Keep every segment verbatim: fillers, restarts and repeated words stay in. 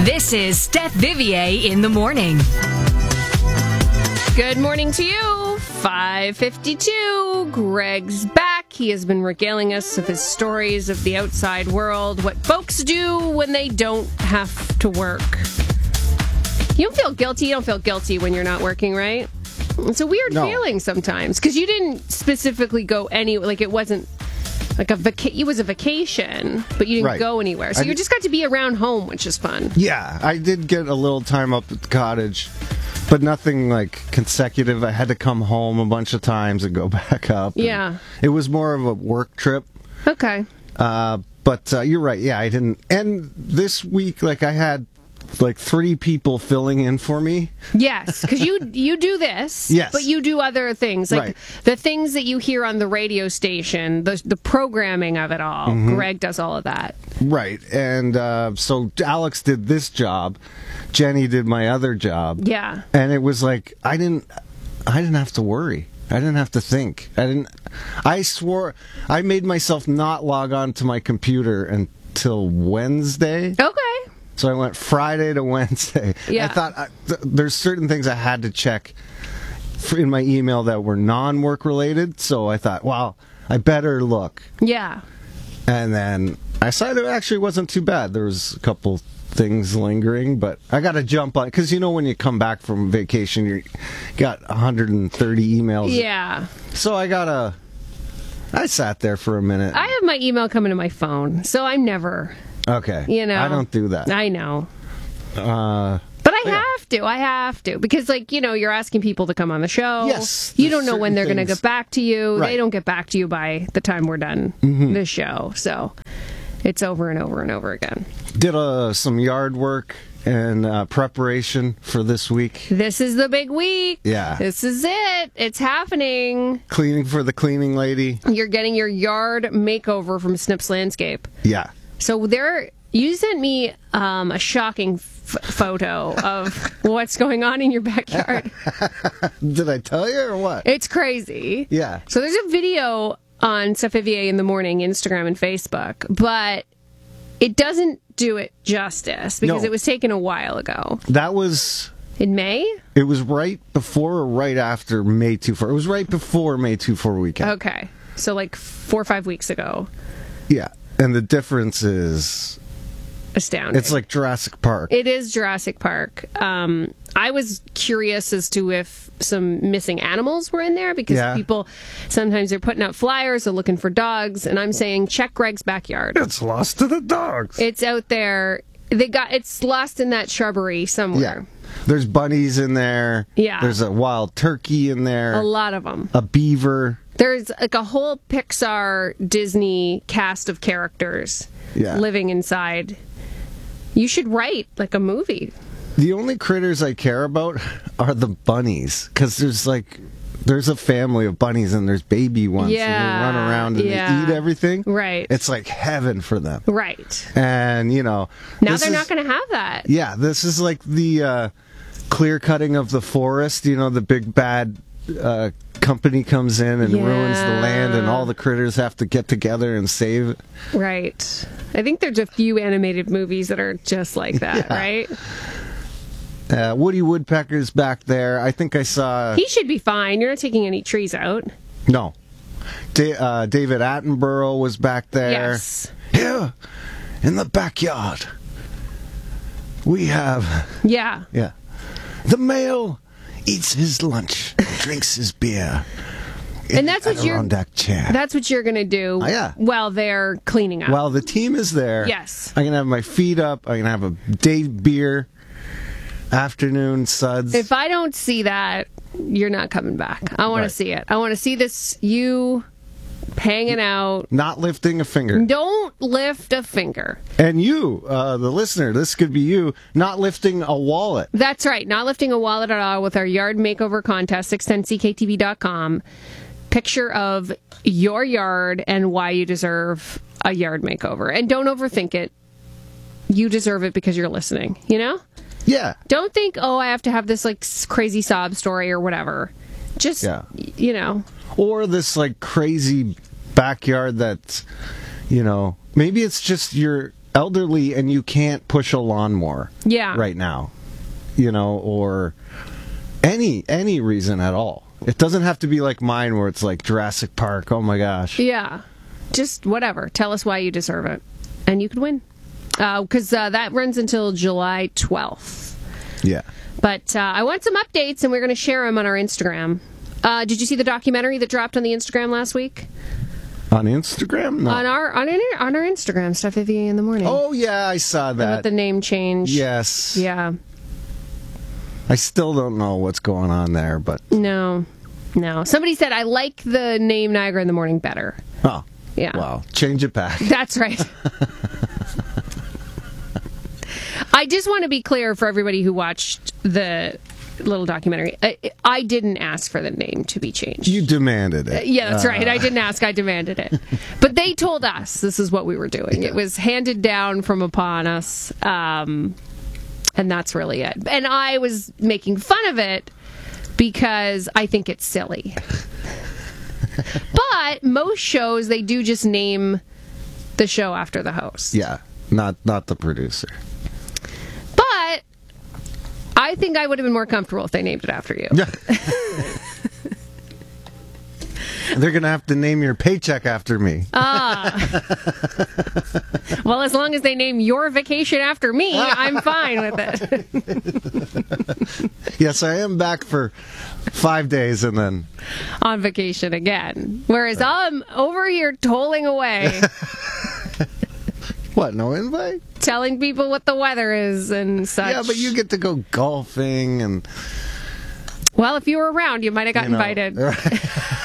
This is Steph Vivier in the morning. Good morning to you. five fifty-two. Greg's back. He has been regaling us of his stories of the outside world, what folks do when they don't have to work. You don't feel guilty. You don't feel guilty when you're not working, right? It's a weird No. feeling sometimes because you didn't specifically go any, like it wasn't like a vaca- it was a vacation, but you didn't Right. go anywhere. So I you did- just got to be around home, which is fun. Yeah, I did get a little time up at the cottage, but nothing like consecutive. I had to come home a bunch of times and go back up. and Yeah. It was more of a work trip. Okay. Uh, but uh, you're right. Yeah, I didn't. And this week, like, I had like three people filling in for me. Yes, because you you do this, Yes. but you do other things, like Right. the things that you hear on the radio station, the the programming of it all. Mm-hmm. Greg does all of that. Right. And uh, so Alex did this job. Jenny did my other job. Yeah. And it was like, I didn't, I didn't have to worry. I didn't have to think. I didn't, I swore, I made myself not log on to my computer until Wednesday. Okay. So I went Friday to Wednesday. Yeah. I thought I, th- there's certain things I had to check f- in my email that were non-work related. So I thought, well, I better look. Yeah. And then I saw it actually wasn't too bad. There was a couple things lingering, but I got to jump on because you know when you come back from vacation, you got one hundred thirty emails. Yeah. So I got to. I sat there for a minute. I have my email coming to my phone, so I'm never, okay. you know. I don't do that. I know. Uh, But I Yeah. have to. I have to. Because, like, you know, you're asking people to come on the show. Yes, You there's don't know when certain they're going to things- get back to you. They Right. Mm-hmm. don't get back to you by the time we're done the show. So it's over and over and over again. did uh, some yard work and uh, preparation for this week. This is the big week. Yeah. This is it. It's happening. Cleaning for the cleaning lady. You're getting your yard makeover from Snips Landscape. Yeah. So there, you sent me um, a shocking f- photo of what's going on in your backyard. Did I tell you or what? It's crazy. Yeah. So there's a video on Steph Vivier in the morning, Instagram and Facebook, but it doesn't do it justice because No. it was taken a while ago. That was. In May? It was right before or right after May twenty-fourth. It was right before May twenty-fourth weekend. Okay. So like four or five weeks ago. Yeah. And the difference is Astounding. it's like Jurassic Park. It is Jurassic Park. Um, I was curious as to if some missing animals were in there because Yeah. people sometimes they're putting out flyers, they're looking for dogs, and I'm saying check Greg's backyard. It's lost to the dogs. It's out there. They got it's lost in that shrubbery yeah. somewhere. There's bunnies in there. Yeah. There's a wild turkey in there. A lot of them. A beaver. There's like a whole Pixar Disney cast of characters Yeah. living inside. You should write like a movie. The only critters I care about are the bunnies. Because there's like, there's a family of bunnies and there's baby ones. Yeah, And they run around and yeah. they eat everything. Right. It's like heaven for them. Right. And, you know. Now this they're is- not going to have that. Yeah, this is like the uh, clear cutting of the forest. You know, the big bad uh, company comes in and ruins the land, and all the critters have to get together and save it. Right. I think there's a few animated movies that are just like that, Yeah. right? Uh, Woody Woodpecker's back there. I think I saw. He should be fine. You're not taking any trees out. No. Da- uh, David Attenborough was back there. Yes. Here, in the backyard, we have. Yeah. Yeah. The male eats his lunch, drinks his beer. in And that's the what you're- Adirondack chair. That's what you're going to do Oh, yeah. while they're cleaning up. While the team is there, Yes. I can have my feet up. I can have a day beer, afternoon suds. If I don't see that, you're not coming back. I want Right. to see it. I want to see this, you hanging out. Not lifting a finger. Don't lift a finger. And you, uh, the listener, this could be you, not lifting a wallet. That's right. Not lifting a wallet at all with our yard makeover contest, six ten C K T V dot com. Picture of your yard and why you deserve a yard makeover. And don't overthink it. You deserve it because you're listening, you know? Yeah. Don't think, oh, I have to have this like s- crazy sob story or whatever. Just, Yeah. y- you know. Or this like crazy backyard that, you know, maybe it's just your elderly and you can't push a lawnmower Yeah. right now, you know, or any any reason at all. It doesn't have to be like mine where it's like Jurassic Park. Oh my gosh. Yeah. Just whatever. Tell us why you deserve it. And you could win. Because uh, uh, that runs until July twelfth. Yeah. But uh, I want some updates, and we're going to share them on our Instagram. Uh, did you see the documentary that dropped on the Instagram last week? On Instagram? No. On our on, our, on our Instagram, Steph Vivier in the morning. Oh, yeah, I saw that. With the name change. Yes. Yeah. I still don't know what's going on there, but... No. No. Somebody said, I like the name Niagara in the Morning better. Oh. Yeah. Wow. Change it back. That's right. I just want to be clear for everybody who watched the little documentary. I, I didn't ask for the name to be changed. You demanded it. Uh, yeah, that's uh. right. I didn't ask. I demanded it. But they told us this is what we were doing. Yeah. It was handed down from upon us. Um, and that's really it. And I was making fun of it because I think it's silly. But most shows, they do just name the show after the host. Yeah, not not the producer. But I think I would have been more comfortable if they named it after you. Yeah. They're going to have to name your paycheck after me. Ah. Well, as long as they name your vacation after me, I'm fine with it. Yes, I am back for five days and then... on vacation again. Whereas I'm over here tolling away. What, no invite? Telling people what the weather is and such. Yeah, but you get to go golfing and... Well, if you were around, you might have got you know, invited. Right.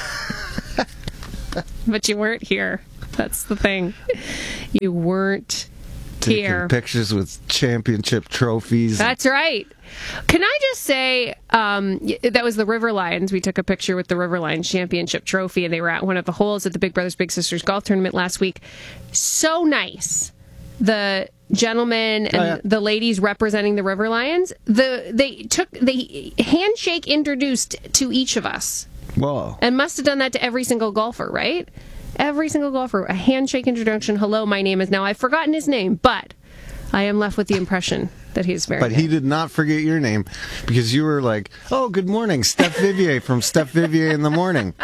But you weren't here. That's the thing. You weren't Taking here. Pictures with championship trophies. That's right. Can I just say, um, that was the River Lions. We took a picture with the River Lions championship trophy, and they were at one of the holes at the Big Brothers Big Sisters golf tournament last week. So nice. The gentlemen and oh, yeah. the ladies representing the River Lions, the they took the handshake introduced to each of us. Whoa. And must have done that to every single golfer, right? Every single golfer. A handshake introduction. Hello, my name is... Now, I've forgotten his name, but I am left with the impression that he's very But good. he did not forget your name because you were like, oh, good morning, Steph Vivier from Steph Vivier in the Morning.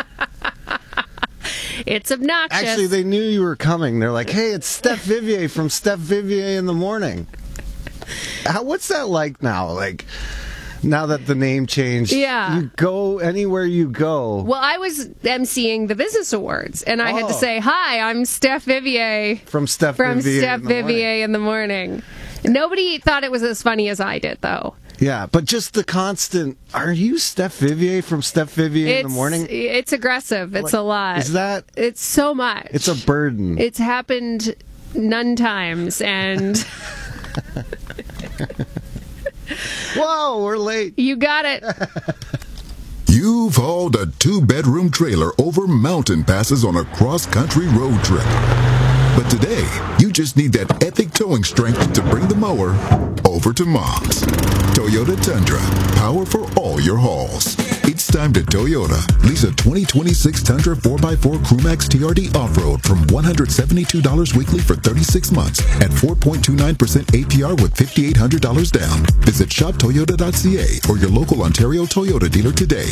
It's obnoxious. Actually, they knew you were coming. They're like, hey, it's Steph Vivier from Steph Vivier in the Morning. How, what's that like now? Like... Now that the name changed, Yeah. you go anywhere you go. Well, I was emceeing the Business Awards, and I had to Oh. say, hi, I'm Steph Vivier From Steph from Vivier Steph in the Vivier Morning. in the morning. Nobody thought it was as funny as I did, though. Yeah, but just the constant, are you Steph Vivier from Steph Vivier It's, in the Morning? it's aggressive. It's Like, a lot. Is that? It's so much. It's a burden. It's happened none times, and Whoa, we're late. you got it. You've hauled a two-bedroom trailer over mountain passes on a cross-country road trip. But today, you just need that epic towing strength to bring the mower over to Mom's. Toyota Tundra, power for all your hauls. It's time to Toyota. Lease a twenty twenty-six Tundra four by four Crewmax T R D Off-Road from one hundred seventy-two dollars weekly for thirty-six months at four point two nine percent A P R with five thousand eight hundred dollars down. Visit shop toyota dot c a or your local Ontario Toyota dealer today.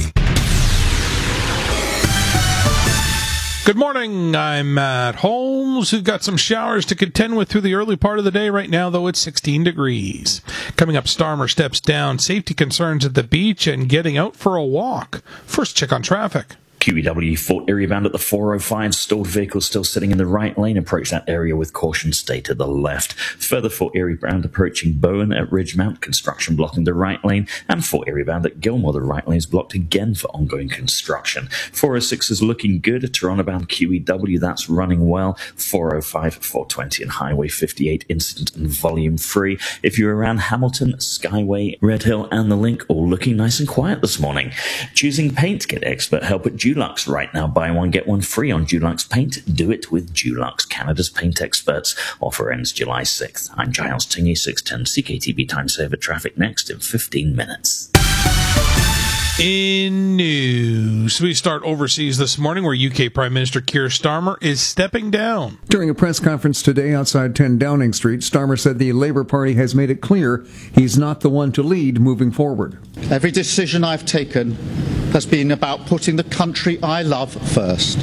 Good morning. I'm Matt Holmes. We've got some showers to contend with through the early part of the day. Right now, though, it's sixteen degrees. Coming up, Starmer steps down safety concerns at the beach and getting out for a walk. First, check on traffic. Q E W Fort Erie bound at the four oh five. Stalled vehicles still sitting in the right lane. Approach that area with caution. Stay to the left. Further Fort Erie bound approaching Bowen at Ridgemount. Construction blocking the right lane. And Fort Erie bound at Gilmore. The right lane is blocked again for ongoing construction. four oh six is looking good. Toronto bound Q E W. That's running well. four oh five, four twenty and Highway fifty-eight incident and volume free. If you're around Hamilton, Skyway, Red Hill and the Link, all looking nice and quiet this morning. Choosing paint? Get expert help at Dulux right now. Buy one, get one free on Dulux paint. Do it with Dulux, Canada's paint experts. Offer ends July sixth. I'm Giles Tingy, six ten C K T B time saver. Traffic next in fifteen minutes. In news, we start overseas this morning where U K Prime Minister Keir Starmer is stepping down. During a press conference today outside ten Downing Street, Starmer said the Labour Party has made it clear he's not the one to lead moving forward. Every decision I've taken has been about putting the country I love first.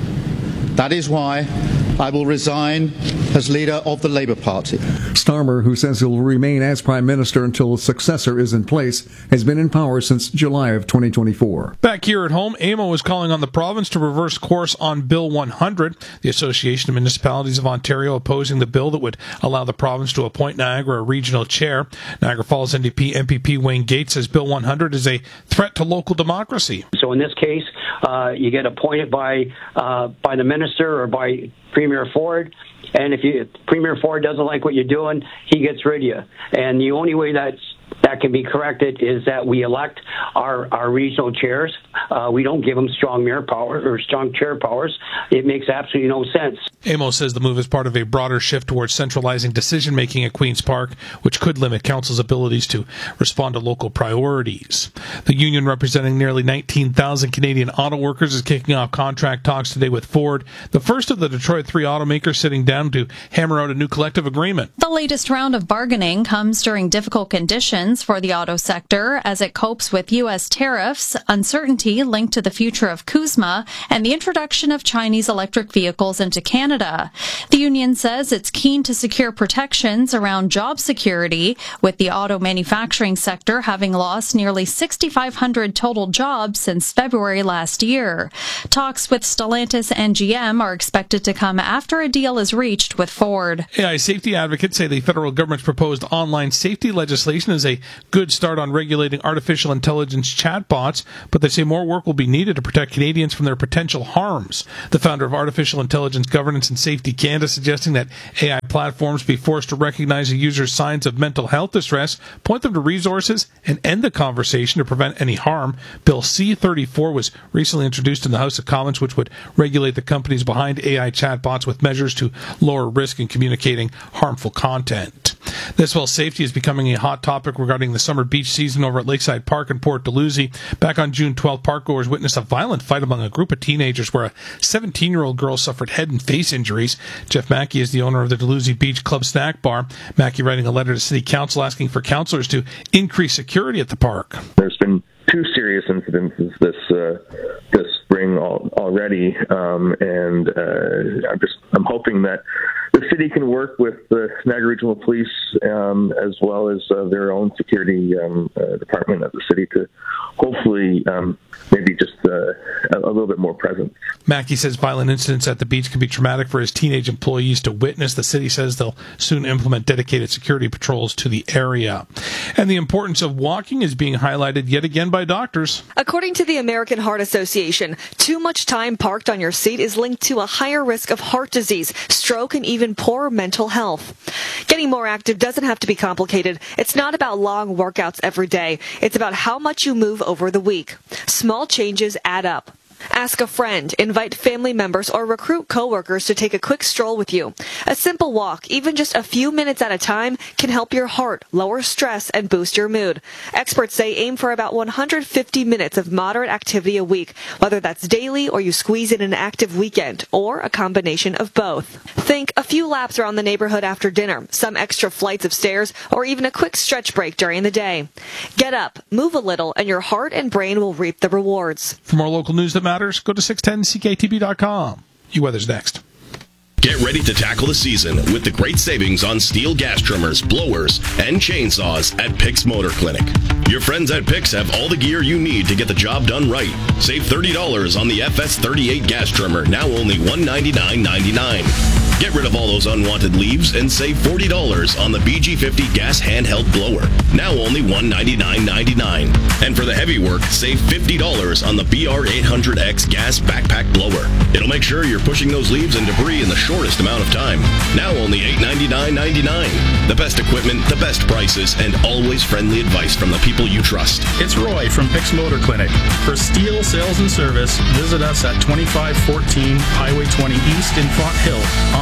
That is why I will resign as leader of the Labour Party. Starmer, who says he'll remain as Prime Minister until a successor is in place, has been in power since July of twenty twenty-four. Back here at home, A M O is calling on the province to reverse course on Bill one hundred. The Association of Municipalities of Ontario opposing the bill that would allow the province to appoint Niagara regional chair. Niagara Falls N D P M P P Wayne Gates says Bill one hundred is a threat to local democracy. So in this case, uh, you get appointed by uh, by the minister or by Premier Ford, and if you Premier Ford doesn't like what you're doing, he gets rid of you. And the only way that's that can be corrected is that we elect our, our regional chairs. Uh, we don't give them strong mayor power or strong chair powers. It makes absolutely no sense. A M O says the move is part of a broader shift towards centralizing decision-making at Queen's Park, which could limit council's abilities to respond to local priorities. The union representing nearly nineteen thousand Canadian auto workers is kicking off contract talks today with Ford, the first of the Detroit three automakers sitting down to hammer out a new collective agreement. The latest round of bargaining comes during difficult conditions for the auto sector as it copes with U S tariffs, uncertainty linked to the future of CUSMA, and the introduction of Chinese electric vehicles into Canada. The union says it's keen to secure protections around job security, with the auto manufacturing sector having lost nearly six thousand five hundred total jobs since February last year. Talks with Stellantis and G M are expected to come after a deal is reached with Ford. A I safety advocates say the federal government's proposed online safety legislation is a good start on regulating artificial intelligence chatbots, but they say more work will be needed to protect Canadians from their potential harms. The founder of Artificial Intelligence Governance and Safety Canada suggesting that A I platforms be forced to recognize a user's signs of mental health distress, point them to resources, and end the conversation to prevent any harm. Bill C thirty-four was recently introduced in the House of Commons, which would regulate the companies behind A I chatbots with measures to lower risk in communicating harmful content. This while safety is becoming a hot topic regarding the summer beach season over at Lakeside Park in Port Dalhousie. Back on June twelfth, parkgoers witnessed a violent fight among a group of teenagers where a seventeen-year-old girl suffered head and face injuries. Jeff Mackey is the owner of the Dalhousie Beach Club Snack Bar. Mackey writing a letter to City Council asking for councillors to increase security at the park. There's been two serious incidences this uh, this spring al- already, um, and uh, I'm just I'm hoping that the city can work with the Niagara Regional Police um, as well as uh, their own security um, uh, department of the city to hopefully um, maybe just uh, a, a little bit more presence. Mackey says violent incidents at the beach can be traumatic for his teenage employees to witness. The city says they'll soon implement dedicated security patrols to the area. And the importance of walking is being highlighted yet again by doctors. According to the American Heart Association, too much time parked on your seat is linked to a higher risk of heart disease, stroke, and even poor mental health. Getting more active doesn't have to be complicated. It's not about long workouts every day. It's about how much you move over the week. Small changes add up. Ask a friend, invite family members, or recruit coworkers to take a quick stroll with you. A simple walk, even just a few minutes at a time, can help your heart, lower stress, and boost your mood. Experts say aim for about one hundred fifty minutes of moderate activity a week, whether that's daily or you squeeze in an active weekend, or a combination of both. Think a few laps around the neighborhood after dinner, some extra flights of stairs, or even a quick stretch break during the day. Get up, move a little, and your heart and brain will reap the rewards. For more local news that matters, go to six ten C K T B dot com. You weather's next. Get ready to tackle the season with the great savings on steel gas trimmers, blowers, and chainsaws at Picks Motor Clinic. Your friends at Picks have all the gear you need to get the job done right. Save thirty dollars on the F S thirty-eight gas trimmer, now only one hundred ninety-nine ninety-nine. Get rid of all those unwanted leaves and save forty dollars on the B G fifty gas handheld blower, now only one hundred ninety-nine ninety-nine. And for the heavy work, save fifty dollars on the B R eight hundred X gas backpack blower. It'll make sure you're pushing those leaves and debris in the shortest amount of time, now only eight hundred ninety-nine ninety-nine. The best equipment, the best prices, and always friendly advice from the people you trust. It's Roy from Picks Motor Clinic. For steel sales and service, visit us at twenty-five fourteen Highway twenty East in Font Hill,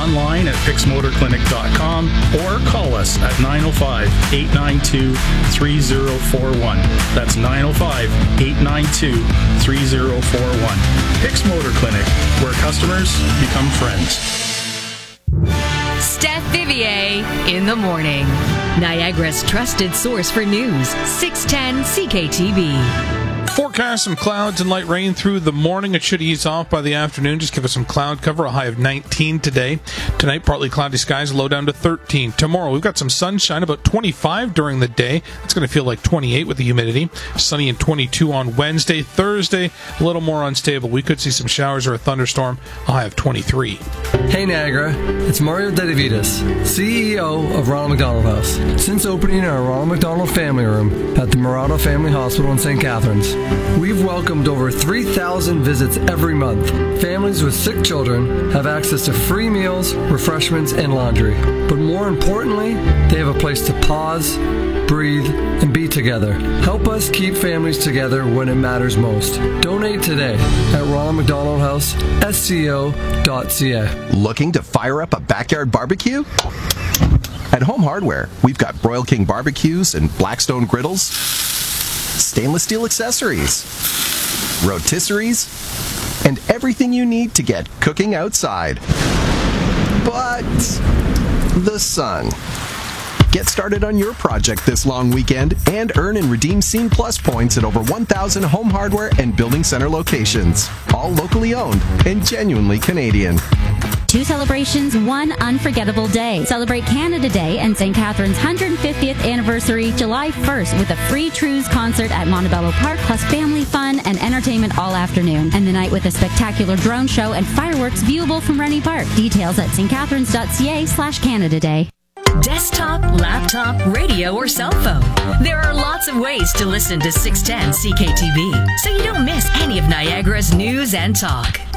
online at pix motor clinic dot com or call us at nine oh five, eight nine two, three oh four one. That's nine oh five, eight nine two, three oh four one. Pix Motor Clinic, where customers become friends. Steph Vivier in the morning. Niagara's trusted source for news, six ten C K T V. Forecast some clouds and light rain through the morning. It should ease off by the afternoon. Just give us some cloud cover. A high of nineteen today. Tonight, partly cloudy skies, low down to thirteen. Tomorrow, we've got some sunshine, about twenty-five during the day. It's going to feel like twenty-eight with the humidity. Sunny and twenty-two on Wednesday. Thursday, a little more unstable. We could see some showers or a thunderstorm. A high of twenty-three. Hey Niagara, it's Mario Dedivitas, C E O of Ronald McDonald House. Since opening our Ronald McDonald Family Room at the Murado Family Hospital in Saint Catharines, we've welcomed over three thousand visits every month. Families with sick children have access to free meals, refreshments, and laundry. But more importantly, they have a place to pause, breathe, and be together. Help us keep families together when it matters most. Donate today at Ronald McDonald House, S C O dot C A. Looking to fire up a backyard barbecue? At Home Hardware, we've got Broil King barbecues and Blackstone griddles, stainless steel accessories, rotisseries, and everything you need to get cooking outside. But the sun. Get started on your project this long weekend and earn and redeem Scene Plus points at over one thousand Home Hardware and Building Center locations. All locally owned and genuinely Canadian. Two celebrations, one unforgettable day. Celebrate Canada Day and Saint Catharines' one hundred fiftieth anniversary July first with a free Trews concert at Montebello Park, plus family fun and entertainment all afternoon. And the night with a spectacular drone show and fireworks viewable from Rennie Park. Details at st catharines dot c a slash Canada Day. Desktop, laptop, radio, or cell phone. There are lots of ways to listen to six ten C K T V, so you don't miss any of Niagara's news and talk.